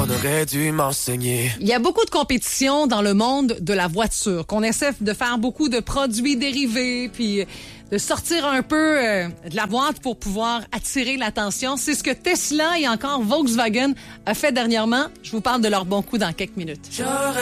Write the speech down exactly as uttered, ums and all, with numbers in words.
On aurait dû m'enseigner. Il y a beaucoup de compétition dans le monde de la voiture, qu'on essaie de faire beaucoup de produits dérivés, puis de sortir un peu euh, de la boîte pour pouvoir attirer l'attention. C'est ce que Tesla et encore Volkswagen a fait dernièrement. Je vous parle de leur bon coup dans quelques minutes.